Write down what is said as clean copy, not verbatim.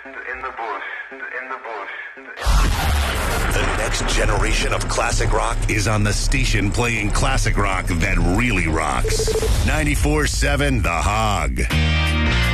in the bush, in the bush. The next generation of classic rock is on the station playing classic rock that really rocks. 94.7 The Hog.